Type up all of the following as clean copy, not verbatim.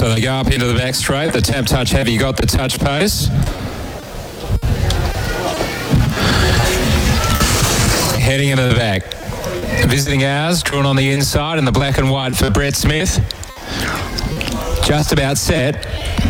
So they go up into the back straight. The tap touch, have you got the touch pace? Heading into the back. Visiting Hours, drawn on the inside in the black and white for Brett Smith. Just about set.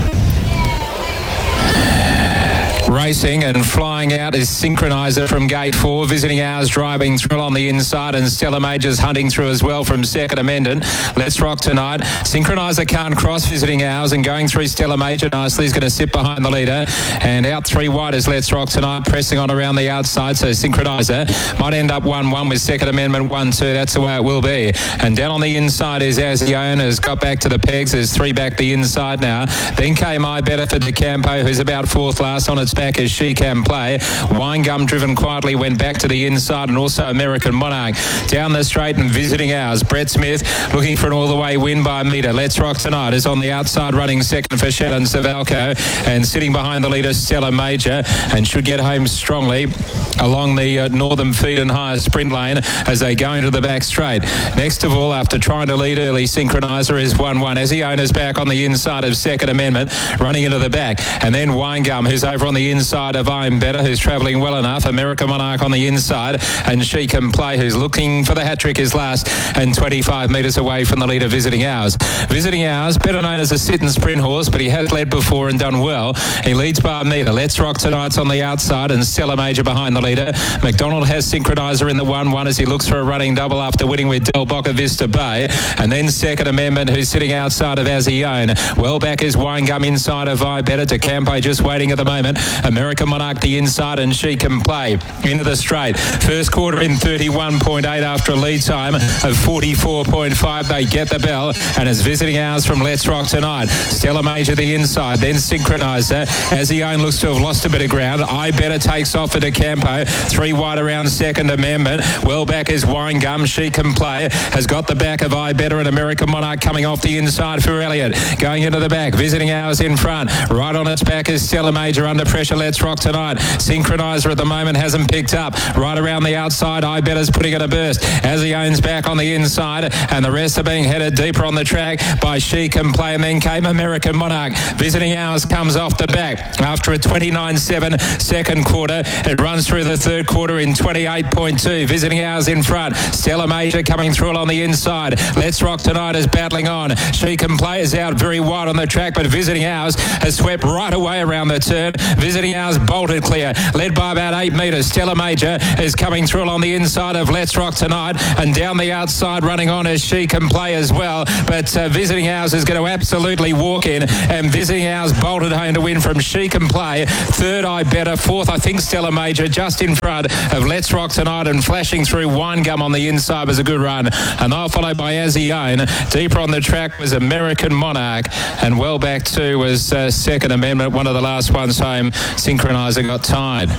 Racing and flying out is Synchronizer from gate 4. Visiting Hours driving through on the inside, and Stella Major's hunting through as well from second amendment. Let's Rock Tonight. Synchronizer can't cross Visiting Hours, and going through Stella Major nicely is going to sit behind the leader. And out 3 wide is Let's Rock Tonight, pressing on around the outside. So Synchronizer might end up 1-1 with second amendment 1-2. That's the way it will be. And down on the inside is Azione, has got back to the pegs. There's 3 back the inside now. Then came I Better for DeCampo, who's about 4th last on its back as She Can Play. Winegum driven quietly went back to the inside, and also American Monarch down the straight and Visiting Hours. Brett Smith looking for an all-the-way win by a metre. Let's Rock Tonight is on the outside running second for Shannon Savalco, and sitting behind the leader Stella Major, and should get home strongly along the northern feed and higher sprint lane as they go into the back straight. Next of all, after trying to lead early, Synchronizer is 1-1. Aziona's back on the inside of second amendment, running into the back, and then Winegum, who's over on the inside of I'm Better, who's travelling well enough. American Monarch on the inside, and She Can Play, who's looking for the hat-trick, is last and 25 metres away from the leader Visiting Hours. Visiting Hours, better known as a sit and sprint horse, but he has led before and done well. He leads by a metre. Let's Rock Tonight's on the outside, and Stella Major behind the leader. McDonald has Synchronizer in the 1-1 as he looks for a running double after winning with Del Boca Vista Bay, and then second amendment, who's sitting outside of Azione. Well back is Winegum inside of I Better. To Campo just waiting at the moment. American Monarch the inside, and She Can Play into the straight. First quarter in 31.8 after a lead time of 44.5. They get the bell, and it's Visiting Hours from Let's Rock Tonight. Stella Major the inside, then Synchronizer. Azione looks to have lost a bit of ground. I Better takes off for DeCampo. 3 wide around second amendment. Well back is Winegum. She Can Play has got the back of I Better, and American Monarch coming off the inside for Elliott. Going into the back, Visiting Hours in front. Right on its back is Stella Major under pressure. Let's Rock Tonight. Synchronizer at the moment hasn't picked up. Right around the outside, I Better's putting it a burst. Azione's back on the inside, and the rest are being headed deeper on the track by She Can Play, and then came American Monarch. Visiting Hours comes off the back after a 29.7 second quarter. It runs through the third quarter in 28.2. Visiting Hours in front. Stella Major coming through on the inside. Let's Rock Tonight is battling on. She Can Play is out very wide on the track, but Visiting Hours has swept right away around the turn. Visiting Hours bolted clear, led by about 8 metres. Stella Major is coming through on the inside of Let's Rock Tonight, and down the outside running on as She Can Play as well. But Visiting Hours is going to absolutely walk in, and Visiting Hours bolted home to win from She Can Play. Third, I Better. Fourth, I think Stella Major, just in front of Let's Rock Tonight, and flashing through Winegum on the inside was a good run. And they're followed by Azione. Deeper on the track was American Monarch, and well back too was second amendment, one of the last ones home. Synchronizer got tied.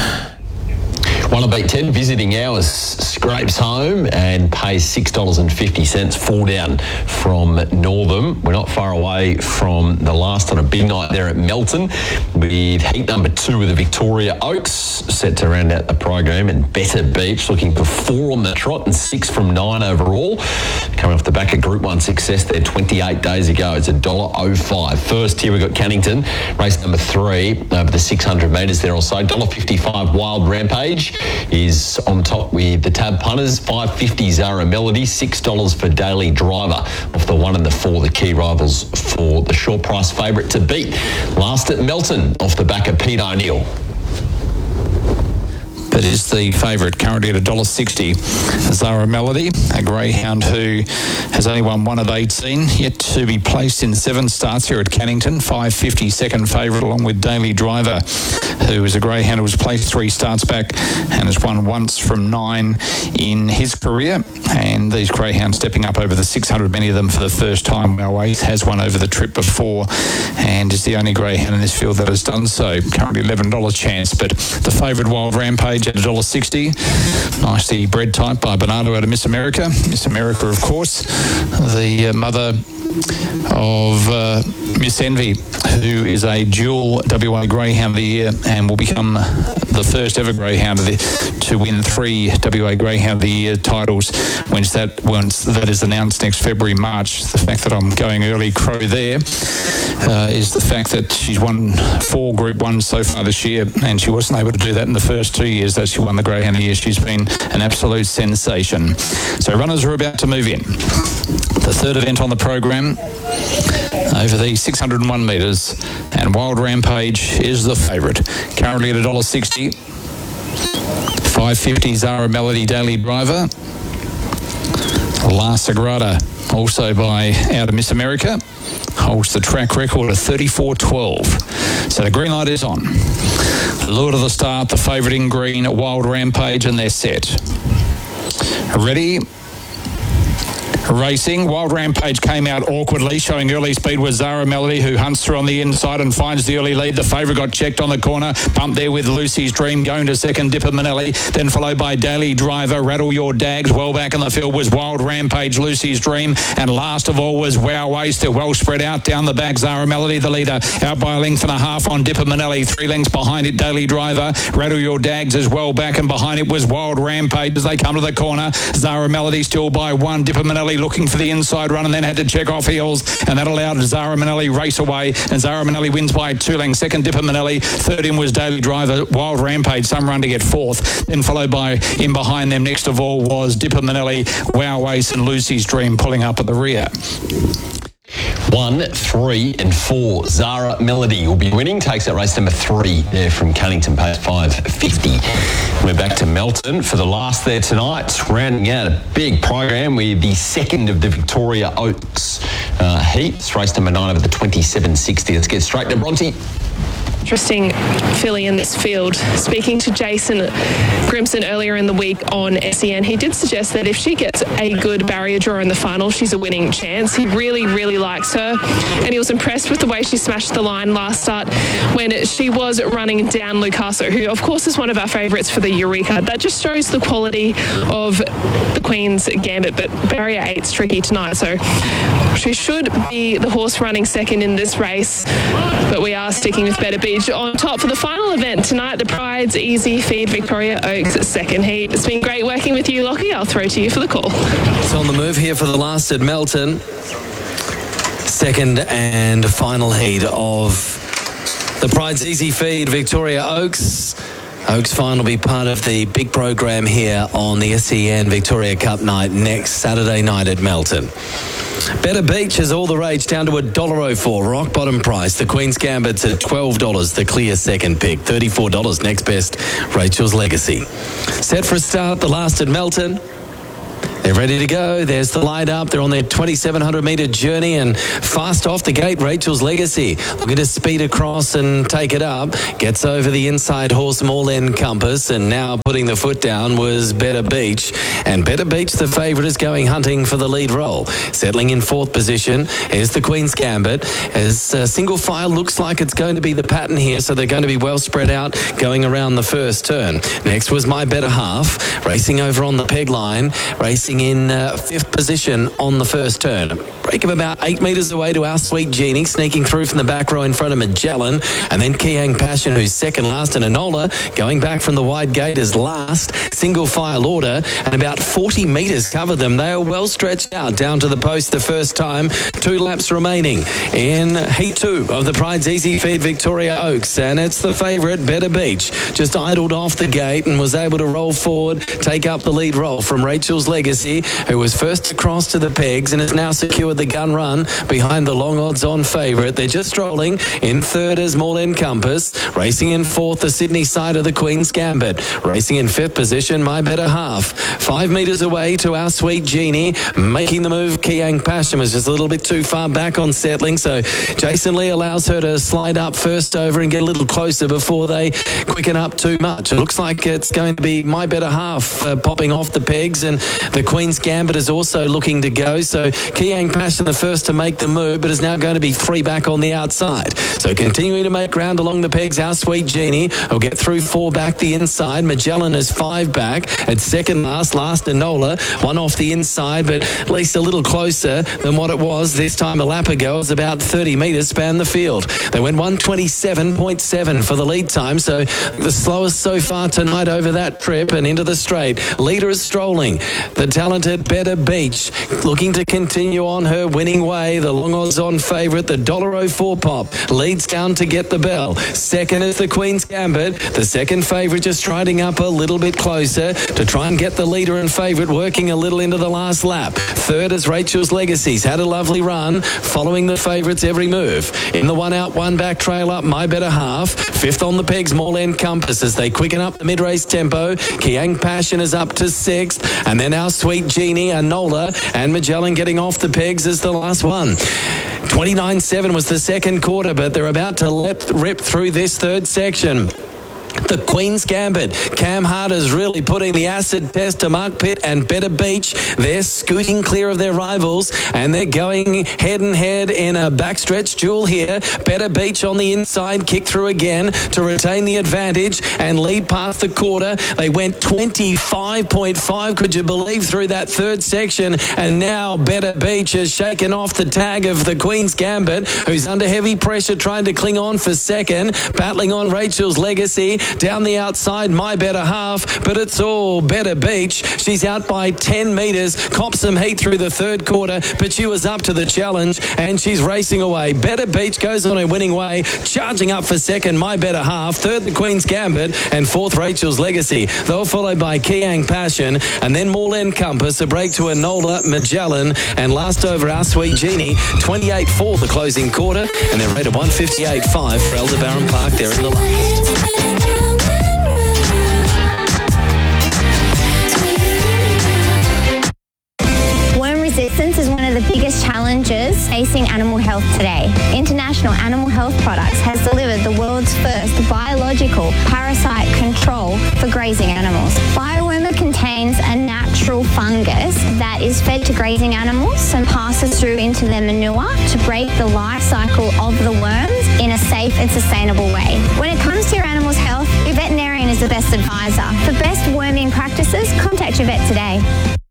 1 of 8-10, Visiting Hours scrapes home and pays $6.50, 4 down from Northam. We're not far away from the last on a big night there at Melton, with heat number 2 with the Victoria Oaks set to round out the program, and Better Beach looking for 4 on the trot and 6 from 9 overall. Coming off the back of Group 1 success there 28 days ago. It's $1.05. First here we've got Cannington, race number 3 over the 600 metres there or so. $1.55 Wild Rampage is on top with the Tab Punters. $5.50 Zara Melody, $6 for Daily Driver off the 1 and the 4, the key rivals for the short price favourite to beat. Last at Melton off the back of Pete O'Neill. That is the favourite, currently at $1.60. Zara Melody, a greyhound who has only won 1 of 18, yet to be placed in 7 starts here at Cannington. $5.50 second favourite, along with Daily Driver, who is a greyhound who was placed 3 starts back and has won once from 9 in his career. And these greyhounds stepping up over the 600, many of them for the first time. Our Ace has won over the trip before and is the only greyhound in this field that has done so. Currently $11 chance, but the favourite Wild Rampage at $1.60. Nicely bred type by Bernardo out of Miss America. Miss America, of course, the mother Miss Envy, who is a dual WA Greyhound of the Year and will become the first ever Greyhound to win 3 WA Greyhound of the Year titles once that is announced next February, March. The fact that I'm going early crow there is the fact that she's won 4 Group 1s so far this year, and she wasn't able to do that in the first 2 years that she won the Greyhound of the Year. She's been an absolute sensation. So runners are about to move in. The third event on the program over the 601 metres, and Wild Rampage is the favourite. Currently at $1.60. $5.50 Zara Melody Daily Driver. La Sagrada, also by out of Miss America, holds the track record of 34.12. So the green light is on. Lure to the start, the favourite in green, Wild Rampage, and they're set. Ready? Racing. Wild Rampage came out awkwardly, showing early speed with Zara Melody, who hunts through on the inside and finds the early lead. The favourite got checked on the corner. Bumped there with Lucy's Dream, going to second, Dipper Manelli. Then followed by Daily Driver, Rattle Your Dags. Well back in the field was Wild Rampage, Lucy's Dream. And last of all was Wow Waste. Well spread out down the back. Zara Melody, the leader, out by a length and a half on Dipper Manelli. 3 lengths behind it, Daily Driver. Rattle Your Dags as well back, and behind it was Wild Rampage as they come to the corner. Zara Melody still by 1. Dipper Manelli looking for the inside run and then had to check off heels, and that allowed Zara Manelli race away, and Zara Manelli wins by 2 lengths. Second, Dipper Manelli. Third in was Daily Driver. Wild Rampage, some run to get 4th. Then followed by, in behind them next of all was Dipper Manelli, Wow Ace and Lucy's Dream pulling up at the rear. 1, 3 and 4. Zara Melody will be winning. Takes that race number 3 there from Cunnington, pace 5.50. We're back to Melton for the last there tonight. Rounding out a big program with the second of the Victoria Oaks heat. It's race number 9 of the 27.60. Let's get straight to Bronte. Interesting filly in this field. Speaking to Jason Grimson earlier in the week on SEN, he did suggest that if she gets a good barrier draw in the final, she's a winning chance. He really, really likes her, and he was impressed with the way she smashed the line last start when she was running down Lucaso, who of course is one of our favourites for the Eureka. That just shows the quality of the Queen's Gambit, but barrier 8's tricky tonight, so she should be the horse running second in this race, but we are sticking with Better Beach on top for the final event tonight, the Pride's Easy Feed Victoria Oaks second heat. It's been great working with you, Lockie. I'll throw to you for the call. It's on the move here for the last at Melton. Second and final heat of the Pride's Easy Feed Victoria Oaks. Oaks Fine will be part of the big program here on the SEN Victoria Cup night next Saturday night at Melton. Better Beach is all the rage, down to $1.04. Rock bottom price. The Queen's Gambit's at $12. The clear second pick. $34 next best. Rachel's Legacy. Set for a start. The last at Melton. They're ready to go. There's the light up. They're on their 2,700 metre journey, and fast off the gate, Rachel's Legacy. Looking to speed across and take it up. Gets over the inside horse, Moreland Compass, and now putting the foot down was Better Beach. And Better Beach, the favourite, is going hunting for the lead role. Settling in 4th position is the Queen's Gambit. As single file looks like it's going to be the pattern here, so they're going to be well spread out going around the first turn. Next was My Better Half, racing over on the peg line, racing in 5th position on the first turn. Break of about 8 metres away to Our Sweet Genie, sneaking through from the back row in front of Magellan, and then Kiang Passion, who's second last, and Enola going back from the wide gate as last. Single file order, and about 40 metres cover them. They are well stretched out down to the post the first time. 2 laps remaining in Heat 2 of the Pride's Easy Feed Victoria Oaks, and it's the favourite, Better Beach. Just idled off the gate and was able to roll forward, take up the lead role from Rachel's Legacy, who was first across to the pegs and has now secured the gun run behind the long odds on favourite. They're just strolling. In 3rd is Moreland Compass. Racing in 4th, the Sydney side of the Queen's Gambit. Racing in 5th position, My Better Half. 5 metres away to Our Sweet Genie. Making the move, Kiang Passion was just a little bit too far back on settling, so Jason Lee allows her to slide up first over and get a little closer before they quicken up too much. It looks like it's going to be My Better Half popping off the pegs, and the Queen's Gambit is also looking to go. So Kiang Passion the first to make the move, but is now going to be 3 back on the outside. So continuing to make ground along the pegs, Our Sweet Genie will get through 4 back the inside. Magellan is 5 back at second last Enola, 1 off the inside, but at least a little closer than what it was this time a lap ago. It was about 30 metres span the field. They went 127.7 for the lead time, so the slowest so far tonight over that trip and into the straight. Leader is strolling. The talented Better Beach looking to continue on her winning way. The long odds on favourite, the $1.04 pop, leads down to get the bell. Second is the Queen's Gambit. The second favourite just striding up a little bit closer to try and get the leader and favourite working a little into the last lap. Third is Rachel's Legacy's had a lovely run, following the favourites every move. In the 1 out, 1 back trail up, My Better Half. Fifth on the pegs, Moreland Compass as they quicken up the mid-race tempo. Kiang Passion is up to 6th, and then Our Sweet Genie, Enola, and Magellan getting off the pegs as the last one. 29.7 was the second quarter, but they're about to rip through this third section. The Queen's Gambit. Cam Harder's really putting the acid test to Mark Pitt and Better Beach. They're scooting clear of their rivals, and they're going head and head in a backstretch duel here. Better Beach on the inside, kick through again to retain the advantage and lead past the quarter. They went 25.5, could you believe, through that third section, and now Better Beach has shaken off the tag of the Queen's Gambit, who's under heavy pressure trying to cling on for second, battling on Rachel's Legacy. Down the outside, My Better Half, but it's all Better Beach. She's out by 10 metres, copped some heat through the third quarter, but she was up to the challenge and she's racing away. Better Beach goes on her winning way, charging up for second, My Better Half, third the Queen's Gambit, and fourth Rachel's Legacy. They'll followed by Kiang Passion, and then Moreland Compass, a break to Enola, Magellan, and last over Our Sweet Genie, 28.4 the closing quarter, and they're rated 158.5 for Aldebaran Park there in the last. Resistance is one of the biggest challenges facing animal health today. International Animal Health Products has delivered the world's first biological parasite control for grazing animals. Biowormer contains a natural fungus that is fed to grazing animals and passes through into their manure to break the life cycle of the worms in a safe and sustainable way. When it comes to your animal's health, your veterinarian is the best advisor. For best worming practices, contact your vet today.